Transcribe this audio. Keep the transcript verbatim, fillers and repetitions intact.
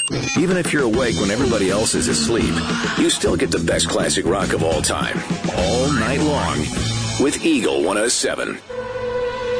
Even if you're awake when everybody else is asleep, you still get the best classic rock of all time, all night long, with Eagle one oh seven.